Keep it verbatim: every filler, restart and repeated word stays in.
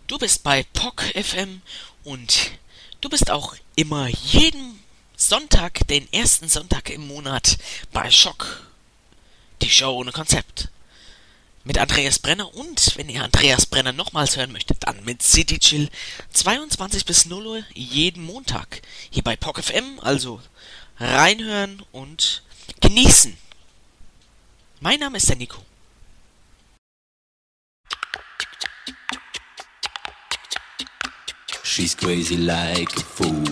Du bist bei P O C F M und du bist auch immer jeden Sonntag, den ersten Sonntag im Monat bei Schock, die Show ohne Konzept. Mit Andreas Brenner und, wenn ihr Andreas Brenner nochmals hören möchtet, dann mit City Chill zweiundzwanzig bis null Uhr jeden Montag. Hier bei P O C F M, also reinhören und genießen. Mein Name ist der Nico. She's crazy like a fool.